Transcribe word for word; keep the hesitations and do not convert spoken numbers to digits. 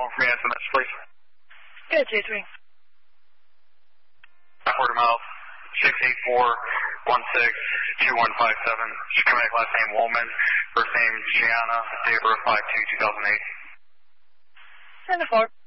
phone for me as a message, please. Good, J three. Quarter mile, six eight four one six two one five seven. Schematic last name Woolman, first name Gianna, date of birth five two two thousand eight. Send a four.